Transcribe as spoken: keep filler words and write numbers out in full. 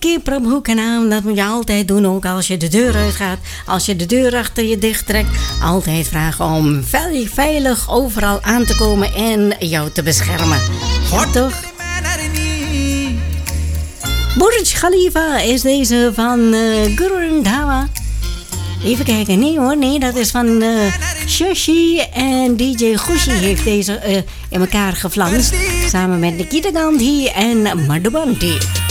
Ki Prabhu ka naam, dat moet je altijd doen, ook als je de deur uitgaat. Als je de deur achter je dicht trekt, altijd vragen om veilig, veilig overal aan te komen en jou te beschermen. Ja, toch? Burj Khalifa is deze van uh, Guru Randhawa. Even kijken, nee hoor, nee, dat is van uh, Shashi en D J Khushi heeft deze uh, in elkaar geflanst. Samen met Nikita Gandhi en Madhubanti.